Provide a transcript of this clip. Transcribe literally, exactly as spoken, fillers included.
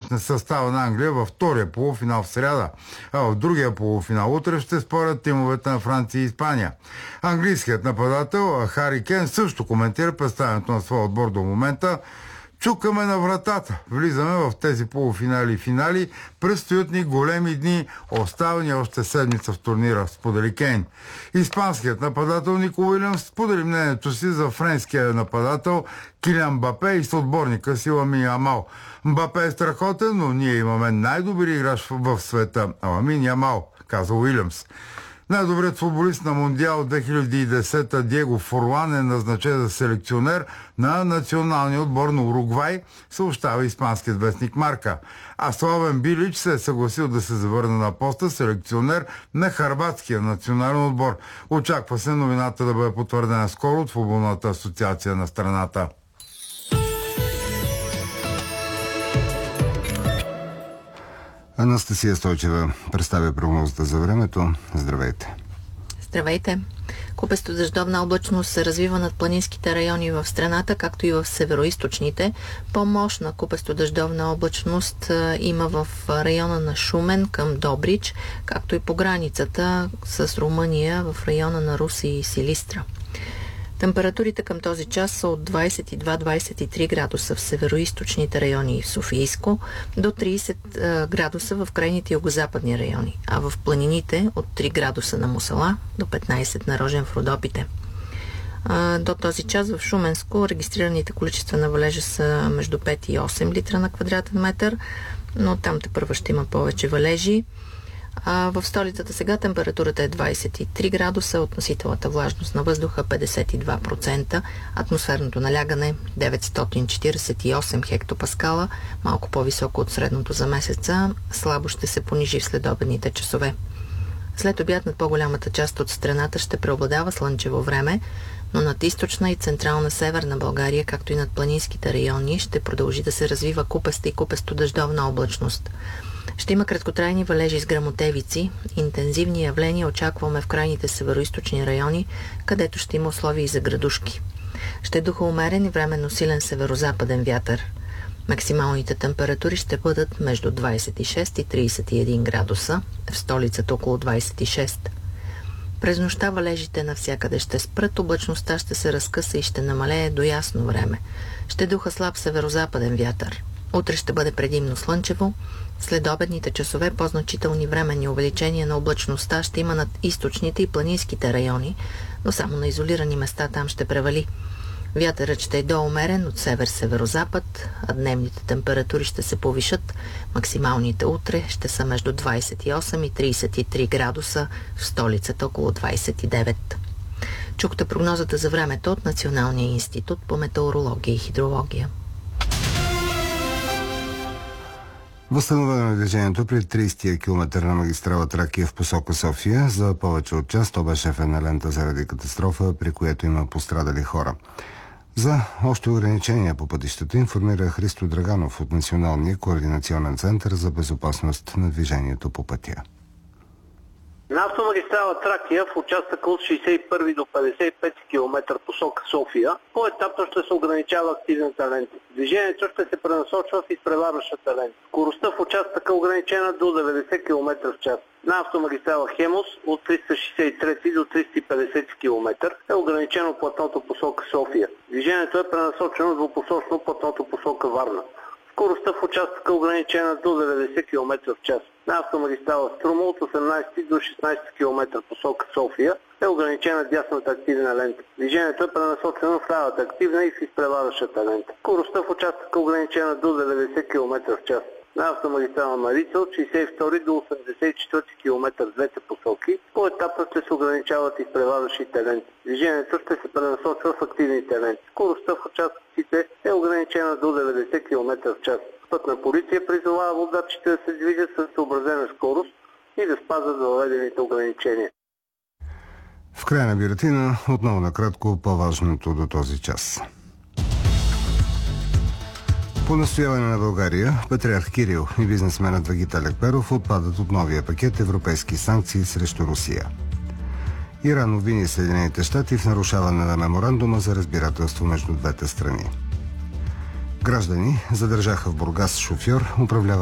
състава на Англия във втория полуфинал в сряда, а в другия полуфинал утре ще спорят тимовете на Франция и Испания. Английският нападател Хари Кейн също коментира представянето на своя отбор до момента. Чукаме на вратата. Влизаме в тези полуфинали и финали. Предстоят ни големи дни. Остава ни още седмица в турнира, сподели Кейн. Испанският нападател Нико Уилямс сподели мнението си за френския нападател Килиан Мбапе и съотборника си Ламин Ямал. Мбапе е страхотен, но ние имаме най-добри играч в света. Ламин Ямал, каза Уилямс. Най-добрият футболист на Мондиал две хиляди и десета Диего Форлан е назначен за селекционер на националния отбор на Уругвай, съобщава испанският вестник Марка. А Славен Билич се е съгласил да се завърне на поста селекционер на хърватския национален отбор. Очаква се новината да бъде потвърдена скоро от футболната асоциация на страната. Анастасия Стойчева представя прогнозата за времето. Здравейте! Здравейте! Купесто дъждовна облачност се развива над планинските райони в страната, както и в североизточните. По-мощна купесто дъждовна облачност има в района на Шумен към Добрич, както и по границата с Румъния в района на Русе и Силистра. Температурите към този час са от двадесет и два до двадесет и три градуса в североизточните райони и в Софийско, до тридесет градуса в крайните югозападни райони, а в планините от три градуса на Мусала до петнадесет на Рожен в Родопите. До този час в Шуменско регистрираните количества на валежа са между пет и осем литра на квадратен метър, но там тепърва ще има повече валежи. А в столицата сега температурата е двадесет и три градуса, относителната влажност на въздуха петдесет и два процента, атмосферното налягане деветстотин четиридесет и осем хектопаскала, малко по-високо от средното за месеца, слабо ще се понижи в следобедните часове. След обяд над по-голямата част от страната ще преобладава слънчево време, но над източна и централна северна България, както и над планинските райони, ще продължи да се развива купеста и купесто-дъждовна облачност. Ще има краткотрайни валежи с гръмотевици. Интензивни явления очакваме в крайните североизточни райони, където ще има условия и за градушки. Ще духа умерен и временно силен северозападен вятър. Максималните температури ще бъдат между двадесет и шест и тридесет и един градуса, в столицата около двадесет и шест. През нощта валежите навсякъде ще спрат, облачността ще се разкъса и ще намалее до ясно време. Ще духа слаб северозападен вятър. Утре ще бъде предимно слънчево. След обедните часове по-значителни временни увеличения на облачността ще има над източните и планинските райони, но само на изолирани места там ще превали. Вятърът ще е доумерен от север-северозапад, а дневните температури ще се повишат. Максималните утре ще са между двадесет и осем и тридесет и три градуса, в столицата около двадесет и девет. Чухте прогнозата за времето от Националния институт по метеорология и хидрология. Възстановено е движението при тридесетия километър на магистрала Тракия в посока София. За повече от час то беше фена лента заради катастрофа, при което има пострадали хора. За още ограничения по пътищата информира Христо Драганов от Националния координационен център за безопасност на движението по пътя. На автомагистрала Тракия в участъка от шейсет и първи до петдесет и пети километър посока София по-етапно ще се ограничава активната лента. Движението ще се пренасочва в изпреварващата лента. Скоростта в участъка е ограничена до деветдесет километра в час. На автомагистрала Хемус от триста шейсет и трети до триста и петдесети километър е ограничено платното посока София. Движението е пренасочено двупосочно платното посока Варна. Скоростта в участъка е ограничена до деветдесет километра в час. На автомагистрала Струма от осемнадесети до шестнадесети километър посока София е ограничена дясната активна лента. Движението е пренасочено в лявата активна и в изпреварващата лента. Скоростта в участъка е ограничена до деветдесет километра в час. На автомагистрала Марица от шейсет и втори до осемдесет и четвърти километър в двете посоки по-етапно ще се ограничават изпреварващите ленти. Движението ще се пренасочва в активните ленти. Скоростта в участъците е ограничена до деветдесет километра в час. Пътна полиция призовава водачите да се движат с съобразена скорост и да спазват въведените ограничения. В края на бюлетина отново накратко по-важното до този час. По настояване на България, патриарх Кирил и бизнесменът Вагит Алекперов отпадат от новия пакет европейски санкции срещу Русия. Иран обвини Съединените щати в нарушаване на меморандума за разбирателство между двете страни. Граждани задържаха в Бургас шофьор, управляващ